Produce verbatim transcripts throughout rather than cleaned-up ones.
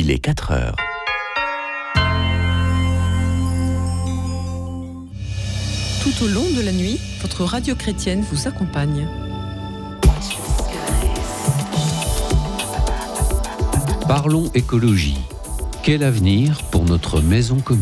Il est quatre heures. Tout au long de la nuit, votre radio chrétienne vous accompagne. Parlons écologie. Quel avenir pour notre maison commune ?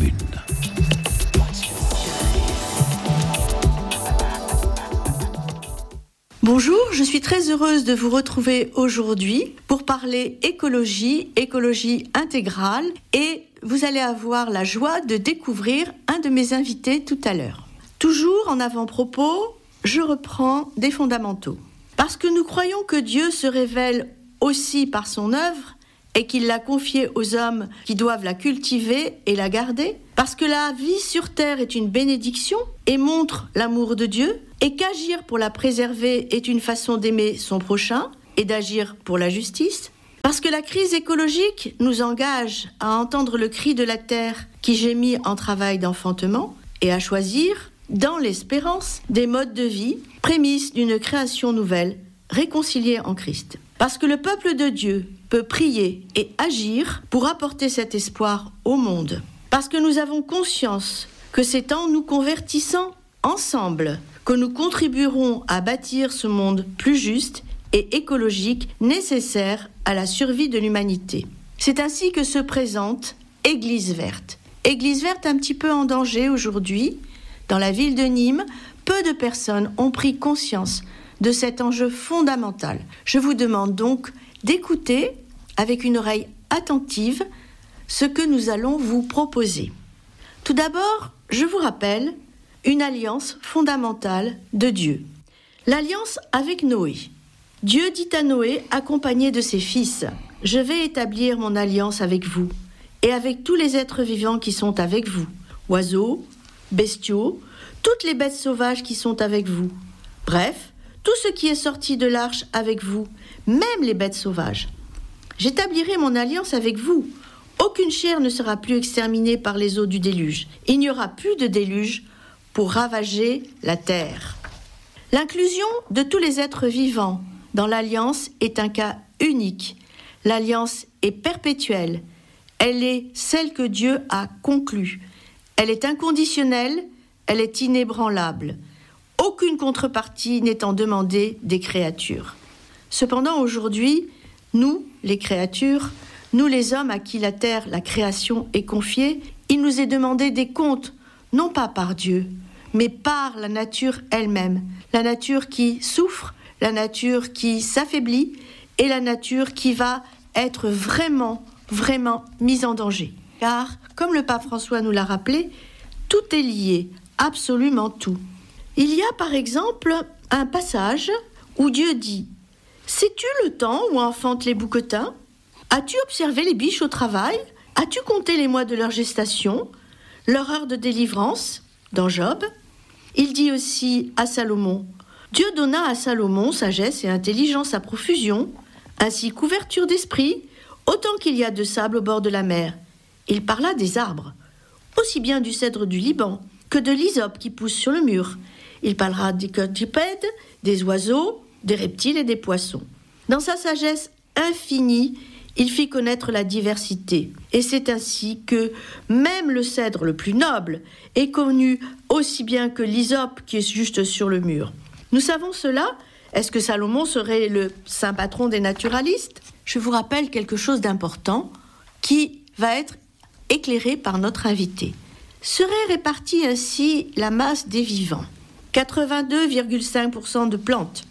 Bonjour, je suis très heureuse de vous retrouver aujourd'hui pour parler écologie, écologie intégrale, et vous allez avoir la joie de découvrir un de mes invités tout à l'heure. Toujours en avant-propos, je reprends des fondamentaux. Parce que nous croyons que Dieu se révèle aussi par son œuvre et qu'il l'a confiée aux hommes qui doivent la cultiver et la garder, parce que la vie sur terre est une bénédiction et montre l'amour de Dieu, et qu'agir pour la préserver est une façon d'aimer son prochain et d'agir pour la justice, parce que la crise écologique nous engage à entendre le cri de la terre qui gémit en travail d'enfantement et à choisir, dans l'espérance, des modes de vie, prémices d'une création nouvelle, réconciliée en Christ. Parce que le peuple de Dieu peut prier et agir pour apporter cet espoir au monde. Parce que nous avons conscience que c'est en nous convertissant ensemble que nous contribuerons à bâtir ce monde plus juste et écologique nécessaire à la survie de l'humanité. C'est ainsi que se présente Église verte. Église verte un petit peu en danger aujourd'hui. Dans la ville de Nîmes, peu de personnes ont pris conscience de cet enjeu fondamental. Je vous demande donc d'écouter avec une oreille attentive ce que nous allons vous proposer. Tout d'abord, je vous rappelle une alliance fondamentale de Dieu. L'alliance avec Noé. Dieu dit à Noé, accompagné de ses fils, « Je vais établir mon alliance avec vous et avec tous les êtres vivants qui sont avec vous, oiseaux, bestiaux, toutes les bêtes sauvages qui sont avec vous. Bref, tout ce qui est sorti de l'arche avec vous, même les bêtes sauvages. J'établirai mon alliance avec vous. Aucune chair ne sera plus exterminée par les eaux du déluge. Il n'y aura plus de déluge pour ravager la terre. » L'inclusion de tous les êtres vivants dans l'alliance est un cas unique. L'alliance est perpétuelle. Elle est celle que Dieu a conclue. Elle est inconditionnelle, elle est inébranlable. Aucune contrepartie n'étant demandée des créatures. Cependant, aujourd'hui, nous, les créatures, nous les hommes à qui la terre, la création est confiée, il nous est demandé des comptes, non pas par Dieu, mais par la nature elle-même. La nature qui souffre, la nature qui s'affaiblit et la nature qui va être vraiment, vraiment mise en danger. Car, comme le pape François nous l'a rappelé, tout est lié, absolument tout. Il y a par exemple un passage où Dieu dit « Sais-tu le temps où enfantent les bouquetins ? As-tu observé les biches au travail ? As-tu compté les mois de leur gestation ? Leur heure de délivrance ?» Dans Job. Il dit aussi à Salomon « Dieu donna à Salomon sagesse et intelligence à profusion, ainsi couverture d'esprit, autant qu'il y a de sable au bord de la mer. Il parla des arbres, aussi bien du cèdre du Liban que de l'hysope qui pousse sur le mur. Il parlera des quadrupèdes, des oiseaux, des reptiles et des poissons. Dans sa sagesse infinie, il fit connaître la diversité. Et c'est ainsi que même le cèdre le plus noble est connu aussi bien que l'hysope qui est juste sur le mur. Nous savons cela. Est-ce que Salomon serait le saint patron des naturalistes ? Je vous rappelle quelque chose d'important qui va être éclairé par notre invité. Serait répartie ainsi la masse des vivants. quatre-vingt-deux virgule cinq pour cent de plantes,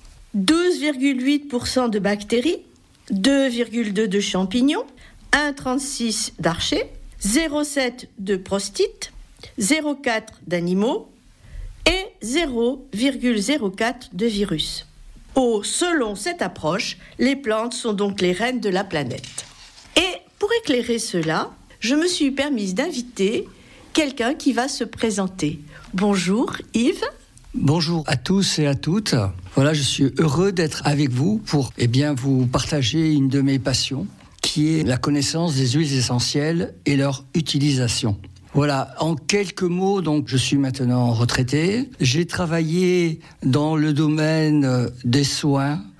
douze virgule huit pour cent de bactéries, deux virgule deux pour cent de champignons, un virgule trente-six d'archées, zéro virgule sept de prostites, zéro virgule quatre d'animaux et zéro virgule zéro quatre de virus. Oh, selon cette approche, les plantes sont donc les reines de la planète. Et pour éclairer cela, je me suis permise d'inviter quelqu'un qui va se présenter. Bonjour Yves. Bonjour à tous et à toutes. Voilà, je suis heureux d'être avec vous pour eh bien, vous partager une de mes passions, qui est la connaissance des huiles essentielles et leur utilisation. Voilà, en quelques mots, donc je suis maintenant retraité. J'ai travaillé dans le domaine des soins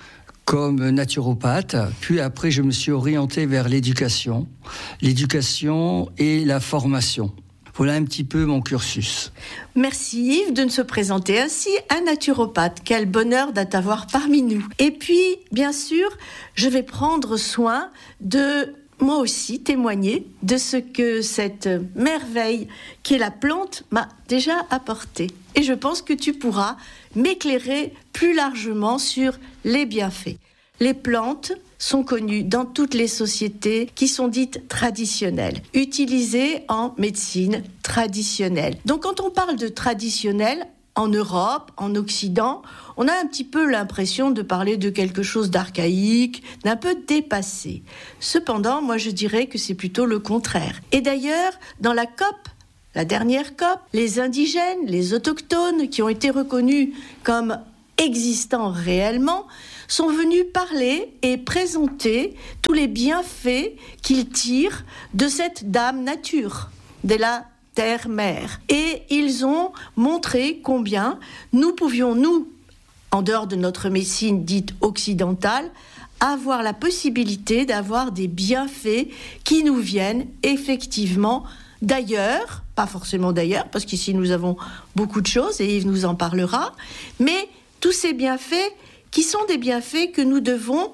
comme naturopathe. Puis après, je me suis orienté vers l'éducation, l'éducation et la formation. Voilà un petit peu mon cursus. Merci Yves de nous se présenter ainsi, un naturopathe. Quel bonheur de t'avoir parmi nous. Et puis, bien sûr, je vais prendre soin de, moi aussi, témoigner de ce que cette merveille qui est la plante m'a déjà apporté. Et je pense que tu pourras m'éclairer plus largement sur les bienfaits. Les plantes sont connues dans toutes les sociétés qui sont dites traditionnelles, utilisées en médecine traditionnelle. Donc quand on parle de traditionnel, en Europe, en Occident, on a un petit peu l'impression de parler de quelque chose d'archaïque, d'un peu dépassé. Cependant, moi je dirais que c'est plutôt le contraire. Et d'ailleurs, dans la C O P, la dernière C O P, les indigènes, les autochtones qui ont été reconnus comme existants réellement, sont venus parler et présenter tous les bienfaits qu'ils tirent de cette dame nature, de la terre-mère. Et ils ont montré combien nous pouvions, nous, en dehors de notre médecine dite occidentale, avoir la possibilité d'avoir des bienfaits qui nous viennent effectivement d'ailleurs, pas forcément d'ailleurs, parce qu'ici nous avons beaucoup de choses et Yves nous en parlera, mais tous ces bienfaits qui sont des bienfaits que nous devons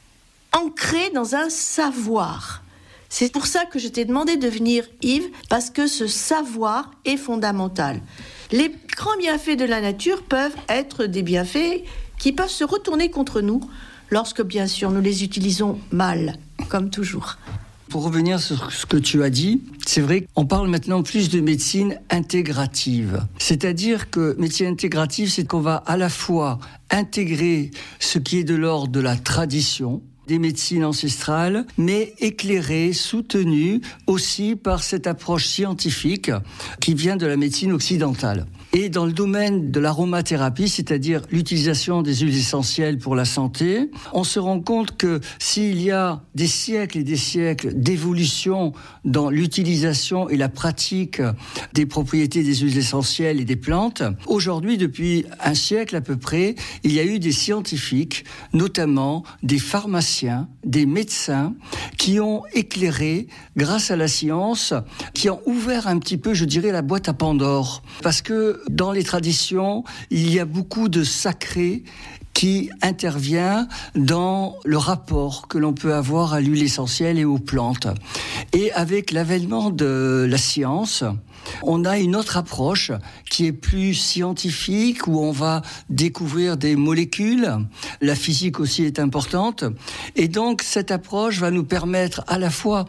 ancrer dans un savoir. C'est pour ça que je t'ai demandé de venir, Yves, parce que ce savoir est fondamental. Les grands bienfaits de la nature peuvent être des bienfaits qui peuvent se retourner contre nous lorsque, bien sûr, nous les utilisons mal, comme toujours. Pour revenir sur ce que tu as dit, c'est vrai qu'on parle maintenant plus de médecine intégrative. C'est-à-dire que médecine intégrative, c'est qu'on va à la fois intégrer ce qui est de l'ordre de la tradition, des médecines ancestrales, mais éclairée, soutenue aussi par cette approche scientifique qui vient de la médecine occidentale. Et dans le domaine de l'aromathérapie, c'est-à-dire l'utilisation des huiles essentielles pour la santé, on se rend compte que s'il y a des siècles et des siècles d'évolution dans l'utilisation et la pratique des propriétés des huiles essentielles et des plantes, aujourd'hui, depuis un siècle à peu près, il y a eu des scientifiques, notamment des pharmaciens, des médecins, qui ont éclairé, grâce à la science, qui ont ouvert un petit peu, je dirais, la boîte à Pandore. Parce que dans les traditions, il y a beaucoup de sacré qui intervient dans le rapport que l'on peut avoir à l'huile essentielle et aux plantes. Et avec l'avènement de la science, on a une autre approche qui est plus scientifique, où on va découvrir des molécules. La physique aussi est importante. Et donc, cette approche va nous permettre à la fois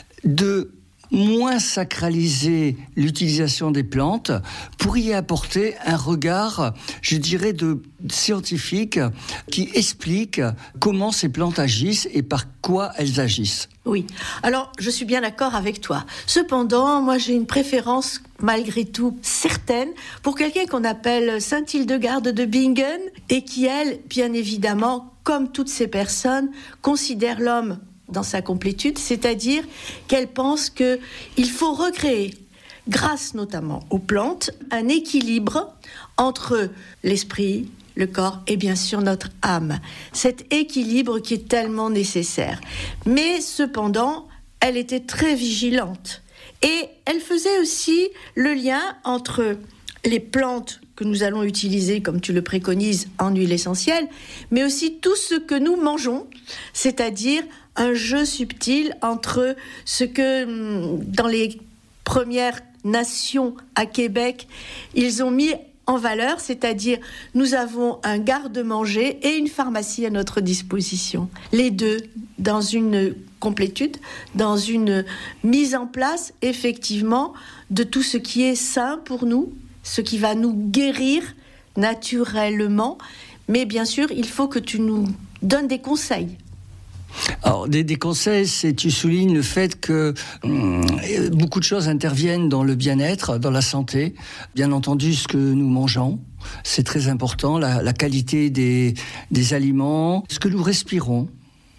de moins sacraliser l'utilisation des plantes pour y apporter un regard, je dirais, de scientifique qui explique comment ces plantes agissent et par quoi elles agissent. Oui, alors je suis bien d'accord avec toi. Cependant, moi j'ai une préférence malgré tout certaine pour quelqu'un qu'on appelle Sainte Hildegarde de Bingen et qui, elle, bien évidemment, comme toutes ces personnes, considère l'homme dans sa complétude, c'est-à-dire qu'elle pense qu'il faut recréer, grâce notamment aux plantes, un équilibre entre l'esprit, le corps et bien sûr notre âme. Cet équilibre qui est tellement nécessaire. Mais cependant, elle était très vigilante. Et elle faisait aussi le lien entre les plantes que nous allons utiliser, comme tu le préconises, en huile essentielle, mais aussi tout ce que nous mangeons, c'est-à-dire un jeu subtil entre ce que, dans les premières nations à Québec, ils ont mis en valeur, c'est-à-dire nous avons un garde-manger et une pharmacie à notre disposition. Les deux, dans une complétude, dans une mise en place, effectivement, de tout ce qui est sain pour nous, ce qui va nous guérir naturellement. Mais bien sûr, il faut que tu nous donnes des conseils. Alors, des, des conseils, c'est, tu soulignes le fait que hum, beaucoup de choses interviennent dans le bien-être, dans la santé. Bien entendu, ce que nous mangeons, c'est très important, la, la qualité des, des aliments, ce que nous respirons.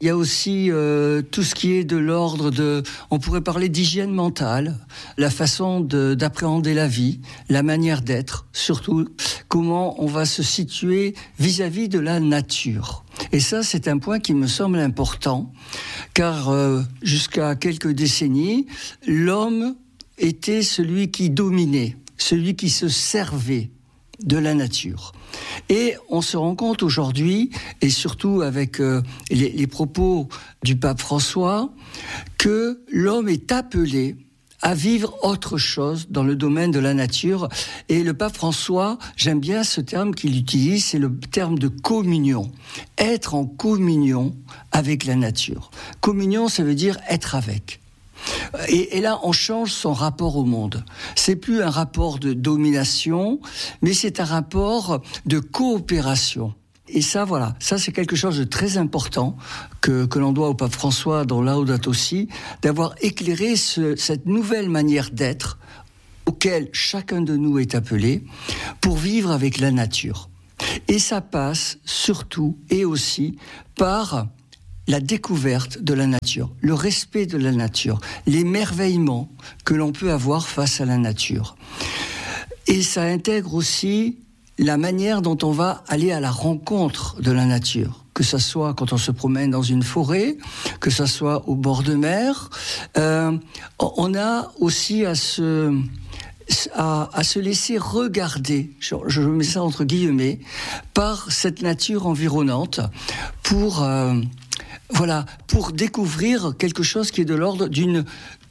Il y a aussi euh, tout ce qui est de l'ordre de, on pourrait parler d'hygiène mentale, la façon de, d'appréhender la vie, la manière d'être, surtout comment on va se situer vis-à-vis de la nature. Et ça, c'est un point qui me semble important, car euh, jusqu'à quelques décennies, l'homme était celui qui dominait, celui qui se servait de la nature. Et on se rend compte aujourd'hui, et surtout avec euh, les, les propos du pape François, que l'homme est appelé à vivre autre chose dans le domaine de la nature. Et le pape François, j'aime bien ce terme qu'il utilise, c'est le terme de communion. Être en communion avec la nature. Communion, ça veut dire être avec. Et, et là, on change son rapport au monde. C'est plus un rapport de domination, mais c'est un rapport de coopération. Et ça, voilà, ça c'est quelque chose de très important que, que l'on doit au pape François dans Laudato Si, d'avoir éclairé ce, cette nouvelle manière d'être auquel chacun de nous est appelé pour vivre avec la nature. Et ça passe surtout et aussi par la découverte de la nature, le respect de la nature, l'émerveillement que l'on peut avoir face à la nature. Et ça intègre aussi la manière dont on va aller à la rencontre de la nature, que ce soit quand on se promène dans une forêt, que ce soit au bord de mer. Euh, on a aussi à se... À, à se laisser regarder, je, je mets ça entre guillemets, par cette nature environnante pour... Euh, Voilà, pour découvrir quelque chose qui est de l'ordre d'une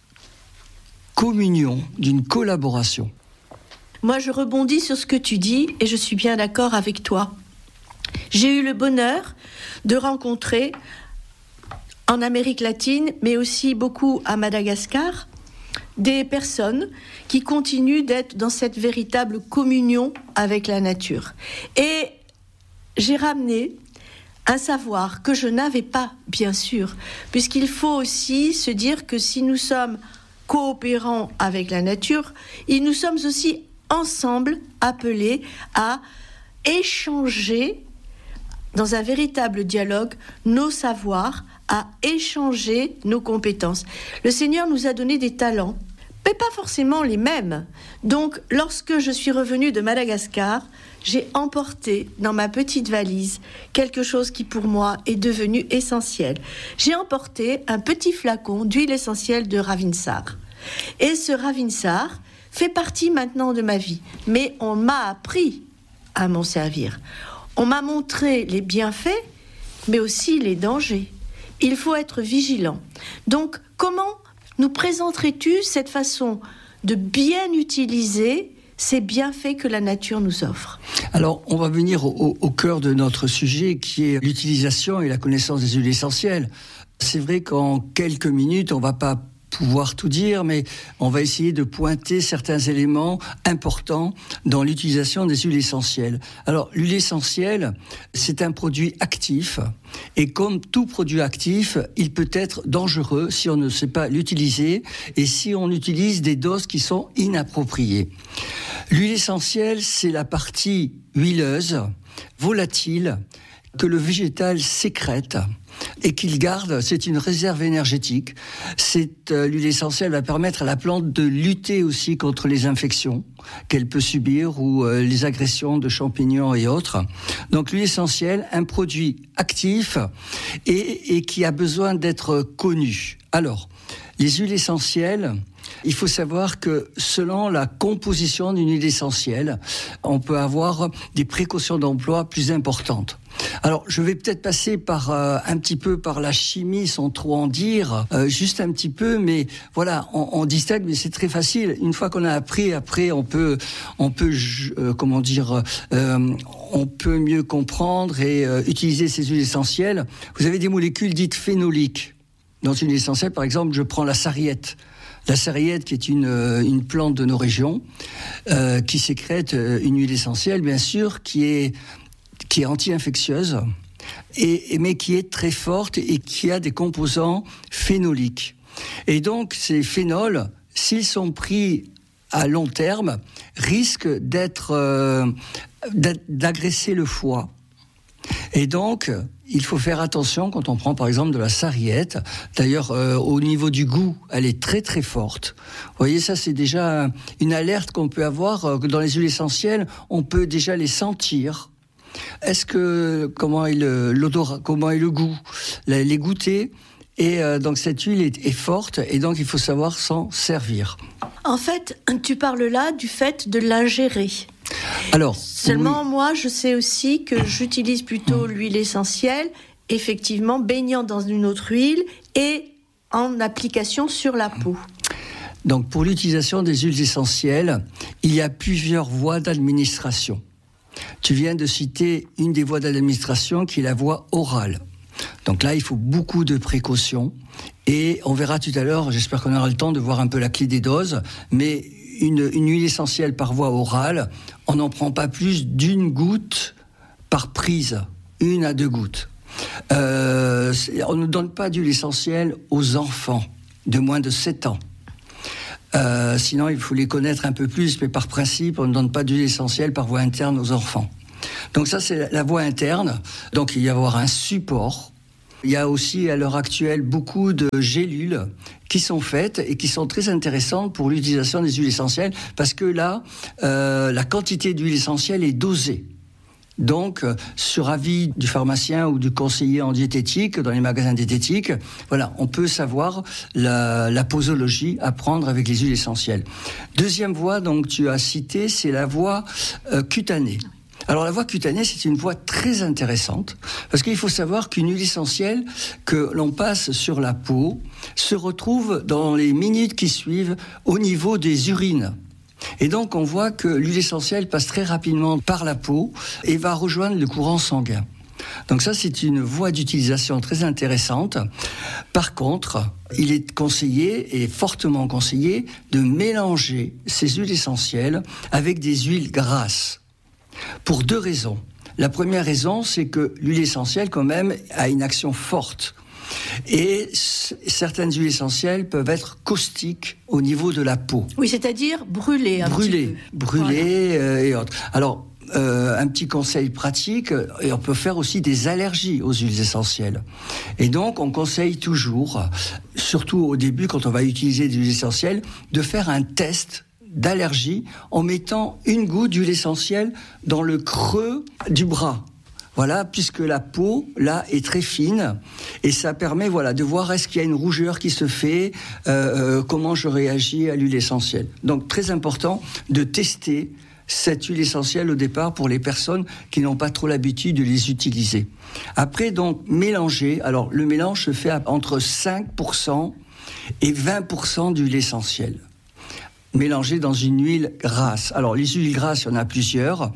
communion, d'une collaboration. Moi, je rebondis sur ce que tu dis et je suis bien d'accord avec toi. J'ai eu le bonheur de rencontrer en Amérique latine, mais aussi beaucoup à Madagascar, des personnes qui continuent d'être dans cette véritable communion avec la nature. Et j'ai ramené un savoir que je n'avais pas, bien sûr, puisqu'il faut aussi se dire que si nous sommes coopérants avec la nature, nous sommes aussi ensemble appelés à échanger dans un véritable dialogue nos savoirs, à échanger nos compétences. Le Seigneur nous a donné des talents, mais pas forcément les mêmes. Donc, lorsque je suis revenue de Madagascar, j'ai emporté dans ma petite valise quelque chose qui pour moi est devenu essentiel. J'ai emporté un petit flacon d'huile essentielle de Ravinsar. Et ce Ravinsar fait partie maintenant de ma vie. Mais on m'a appris à m'en servir. On m'a montré les bienfaits, mais aussi les dangers. Il faut être vigilant. Donc, comment nous présenterais-tu cette façon de bien utiliser ces bienfaits que la nature nous offre? Alors, on va venir au, au cœur de notre sujet, qui est l'utilisation et la connaissance des huiles essentielles. C'est vrai qu'en quelques minutes, on ne va pas pouvoir tout dire, mais on va essayer de pointer certains éléments importants dans l'utilisation des huiles essentielles. Alors, l'huile essentielle, c'est un produit actif, et comme tout produit actif, il peut être dangereux si on ne sait pas l'utiliser, et si on utilise des doses qui sont inappropriées. L'huile essentielle, c'est la partie huileuse, volatile, que le végétal sécrète et qu'il garde. C'est une réserve énergétique. Cette, euh, l'huile essentielle va permettre à la plante de lutter aussi contre les infections qu'elle peut subir ou euh, les agressions de champignons et autres. Donc l'huile essentielle, un produit actif et, et qui a besoin d'être connu. Alors, les huiles essentielles, il faut savoir que selon la composition d'une huile essentielle, on peut avoir des précautions d'emploi plus importantes. Alors, je vais peut-être passer par euh, un petit peu par la chimie, sans trop en dire, euh, juste un petit peu, mais voilà, on, on distingue, mais c'est très facile. Une fois qu'on a appris, après, on peut, on peut, euh, comment dire, euh, on peut mieux comprendre et euh, utiliser ces huiles essentielles. Vous avez des molécules dites phénoliques. Dans une huile essentielle, par exemple, je prends la sarriette. La sarriette, qui est une, une plante de nos régions, euh, qui sécrète une huile essentielle, bien sûr, qui est, qui est anti-infectieuse, et, mais qui est très forte et qui a des composants phénoliques. Et donc, ces phénols, s'ils sont pris à long terme, risquent d'être, euh, d'agresser le foie. Et donc, il faut faire attention quand on prend par exemple de la sarriette. D'ailleurs, euh, au niveau du goût, elle est très très forte. Vous voyez, ça c'est déjà une alerte qu'on peut avoir. Euh, dans les huiles essentielles, on peut déjà les sentir. Est-ce que, comment est le, l'odorat, comment est le goût, les, les goûter. Et euh, donc cette huile est, est forte et donc il faut savoir s'en servir. En fait, tu parles là du fait de l'ingérer. Alors, Seulement, oui. moi, je sais aussi que j'utilise plutôt l'huile essentielle, effectivement, baignant dans une autre huile et en application sur la peau. Donc, pour l'utilisation des huiles essentielles, il y a plusieurs voies d'administration. Tu viens de citer une des voies d'administration qui est la voie orale. Donc là, il faut beaucoup de précautions. Et on verra tout à l'heure, j'espère qu'on aura le temps de voir un peu la clé des doses, mais une, une huile essentielle par voie orale, on n'en prend pas plus d'une goutte par prise, une à deux gouttes. Euh, on ne donne pas d'huile essentielle aux enfants de moins de sept ans. Euh, sinon, il faut les connaître un peu plus, mais par principe, on ne donne pas d'huile essentielle par voie interne aux enfants. Donc ça, c'est la voie interne. Donc il y a avoir un support. Il y a aussi à l'heure actuelle beaucoup de gélules qui sont faites et qui sont très intéressantes pour l'utilisation des huiles essentielles parce que là, euh, la quantité d'huile essentielle est dosée. Donc, euh, sur avis du pharmacien ou du conseiller en diététique, dans les magasins diététiques, voilà, on peut savoir la, la posologie à prendre avec les huiles essentielles. Deuxième voie, donc tu as cité, c'est la voie euh, cutanée. Alors la voie cutanée, c'est une voie très intéressante parce qu'il faut savoir qu'une huile essentielle que l'on passe sur la peau se retrouve dans les minutes qui suivent au niveau des urines. Et donc on voit que l'huile essentielle passe très rapidement par la peau et va rejoindre le courant sanguin. Donc ça, c'est une voie d'utilisation très intéressante. Par contre, il est conseillé et fortement conseillé de mélanger ces huiles essentielles avec des huiles grasses. Pour deux raisons. La première raison, c'est que l'huile essentielle, quand même, a une action forte. Et c- certaines huiles essentielles peuvent être caustiques au niveau de la peau. Oui, c'est-à-dire brûler un brûler, petit peu. brûler voilà. euh, et autres. Alors, euh, un petit conseil pratique, et on peut faire aussi des allergies aux huiles essentielles. Et donc, on conseille toujours, surtout au début, quand on va utiliser des huiles essentielles, de faire un test d'allergie en mettant une goutte d'huile essentielle dans le creux du bras. Voilà, puisque la peau, là, est très fine, et ça permet, voilà, de voir est-ce qu'il y a une rougeur qui se fait, euh, euh, comment je réagis à l'huile essentielle. Donc, très important de tester cette huile essentielle au départ pour les personnes qui n'ont pas trop l'habitude de les utiliser. Après, donc, mélanger. Alors, le mélange se fait entre cinq pour cent et vingt pour cent d'huile essentielle. Mélangé dans une huile grasse. Alors, les huiles grasses, il y en a plusieurs.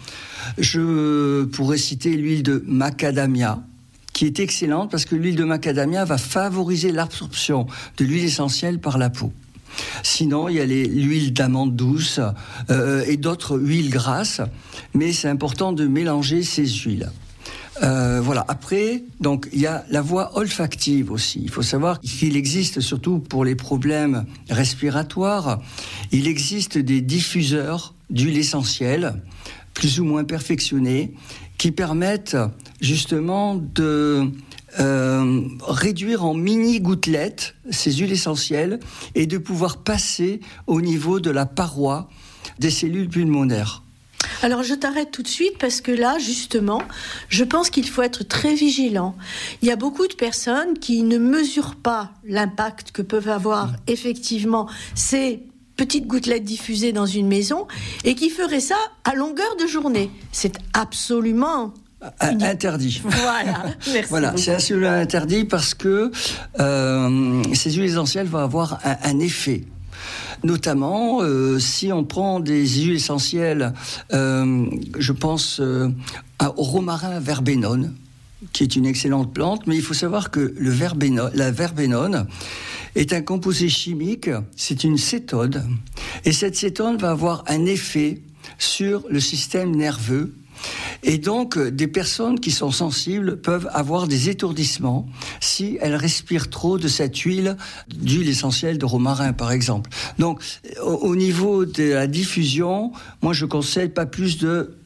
Je pourrais citer l'huile de macadamia, qui est excellente parce que l'huile de macadamia va favoriser l'absorption de l'huile essentielle par la peau. Sinon, il y a les, l'huile d'amande douce euh, et d'autres huiles grasses, mais c'est important de mélanger ces huiles. Euh, voilà. Après, donc il y a la voie olfactive aussi. Il faut savoir qu'il existe, surtout pour les problèmes respiratoires, il existe des diffuseurs d'huile essentielle, plus ou moins perfectionnés, qui permettent justement de euh, réduire en mini gouttelettes ces huiles essentielles et de pouvoir passer au niveau de la paroi des cellules pulmonaires. Alors je t'arrête tout de suite parce que là, justement, je pense qu'il faut être très vigilant. Il y a beaucoup de personnes qui ne mesurent pas l'impact que peuvent avoir mmh. effectivement ces petites gouttelettes diffusées dans une maison et qui feraient ça à longueur de journée. C'est absolument interdit. Voilà, merci. Voilà, c'est absolument interdit parce que euh, ces huiles essentielles vont avoir un, un effet. Notamment, euh, si on prend des huiles essentielles, euh, je pense euh, au romarin verbenone, qui est une excellente plante, mais il faut savoir que le verbenone, la verbenone est un composé chimique, c'est une cétone, et cette cétone va avoir un effet sur le système nerveux. Et donc, des personnes qui sont sensibles peuvent avoir des étourdissements si elles respirent trop de cette huile, d'huile essentielle de romarin, par exemple. Donc, au, au niveau de la diffusion, moi, je conseille pas plus de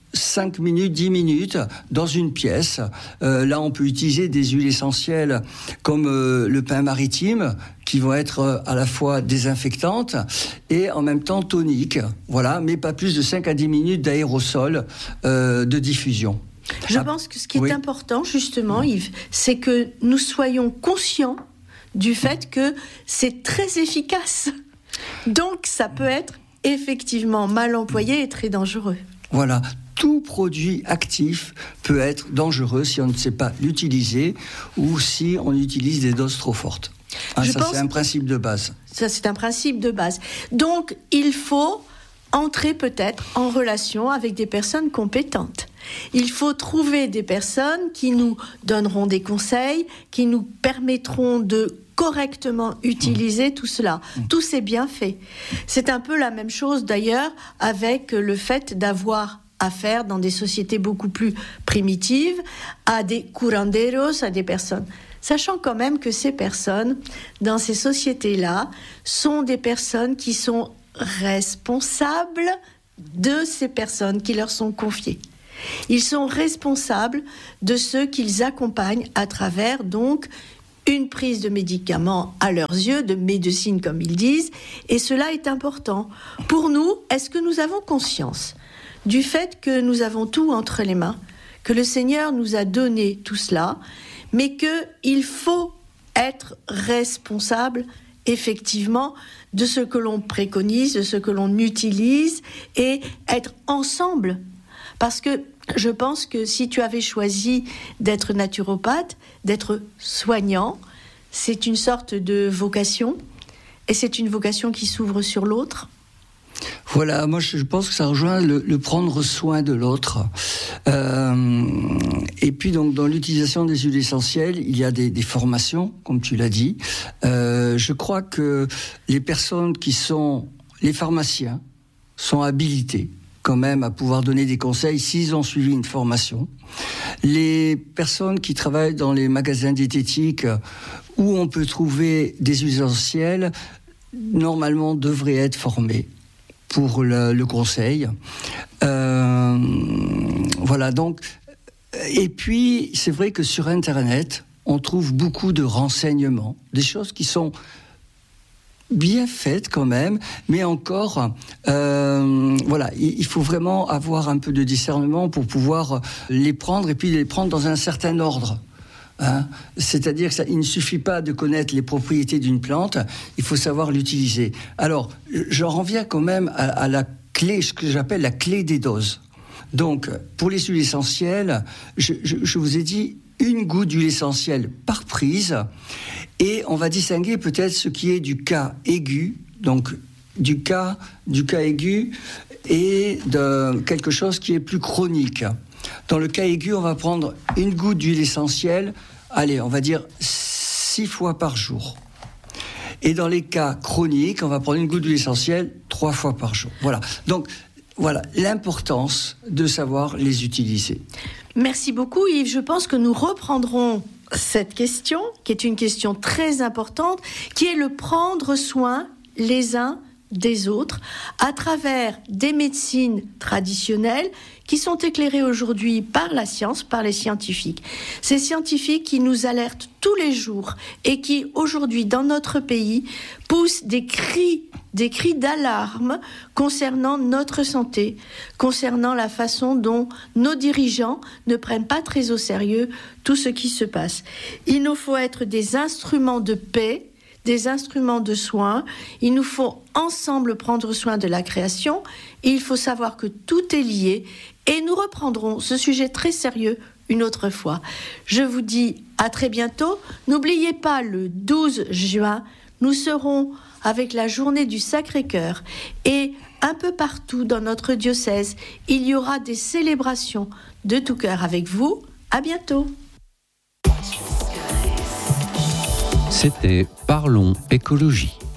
cinq minutes, dix minutes dans une pièce. Euh, là, on peut utiliser des huiles essentielles comme euh, le pin maritime, qui vont être euh, à la fois désinfectantes et en même temps toniques. Voilà, mais pas plus de cinq à dix minutes d'aérosol euh, de diffusion. Je ah, pense que ce qui est oui. important, justement, Yves, c'est que nous soyons conscients du fait que c'est très efficace. Donc, ça peut être effectivement mal employé et très dangereux. Voilà. Tout produit actif peut être dangereux si on ne sait pas l'utiliser ou si on utilise des doses trop fortes. Hein, ça, pense, c'est un principe de base. Ça, c'est un principe de base. Donc, il faut entrer peut-être en relation avec des personnes compétentes. Il faut trouver des personnes qui nous donneront des conseils, qui nous permettront de correctement utiliser mmh. tout cela, mmh. tous ces bienfaits. C'est un peu la même chose d'ailleurs avec le fait d'avoir affaire dans des sociétés beaucoup plus primitives à des curanderos, à des personnes. Sachant quand même que ces personnes, dans ces sociétés-là, sont des personnes qui sont responsables de ces personnes qui leur sont confiées. Ils sont responsables de ceux qu'ils accompagnent à travers donc une prise de médicaments à leurs yeux, de médecine comme ils disent, et cela est important. Pour nous, est-ce que nous avons conscience du fait que nous avons tout entre les mains, que le Seigneur nous a donné tout cela, mais qu'il faut être responsable effectivement de ce que l'on préconise, de ce que l'on utilise, et être ensemble. Parce que je pense que si tu avais choisi d'être naturopathe, d'être soignant, c'est une sorte de vocation, et c'est une vocation qui s'ouvre sur l'autre. Voilà, moi je pense que ça rejoint le, le prendre soin de l'autre. Euh, et puis donc dans l'utilisation des huiles essentielles, il y a des, des formations, comme tu l'as dit. Euh, je crois que les personnes qui sont, les pharmaciens, sont habilités quand même à pouvoir donner des conseils s'ils ont suivi une formation. Les personnes qui travaillent dans les magasins diététiques où on peut trouver des huiles essentielles, normalement devraient être formées pour le, le conseil. Euh, voilà, donc... Et puis, c'est vrai que sur Internet, on trouve beaucoup de renseignements, des choses qui sont bien faites quand même, mais encore, euh, voilà, il faut vraiment avoir un peu de discernement pour pouvoir les prendre et puis les prendre dans un certain ordre. Hein, c'est-à-dire qu'il ne suffit pas de connaître les propriétés d'une plante, il faut savoir l'utiliser. Alors, j'en reviens quand même à, à la clé, ce que j'appelle la clé des doses. Donc, pour les huiles essentielles, je, je, je vous ai dit une goutte d'huile essentielle par prise, et on va distinguer peut-être ce qui est du cas aigu, donc du cas, du cas aigu et de quelque chose qui est plus chronique. Dans le cas aigu, on va prendre une goutte d'huile essentielle, allez, on va dire six fois par jour. Et dans les cas chroniques, on va prendre une goutte d'huile essentielle trois fois par jour. Voilà. Donc, voilà l'importance de savoir les utiliser. Merci beaucoup, Yves. Je pense que nous reprendrons cette question, qui est une question très importante, qui est le prendre soin les uns des autres à travers des médecines traditionnelles qui sont éclairées aujourd'hui par la science, par les scientifiques. Ces scientifiques qui nous alertent tous les jours et qui aujourd'hui dans notre pays poussent des cris, des cris d'alarme concernant notre santé, concernant la façon dont nos dirigeants ne prennent pas très au sérieux tout ce qui se passe. Il nous faut être des instruments de paix, des instruments de soins. Il nous faut ensemble prendre soin de la création. Et il faut savoir que tout est lié. Et nous reprendrons ce sujet très sérieux une autre fois. Je vous dis à très bientôt. N'oubliez pas, le douze juin, nous serons avec la journée du Sacré-Cœur. Et un peu partout dans notre diocèse, il y aura des célébrations de tout cœur avec vous. À bientôt. C'était Parlons écologie.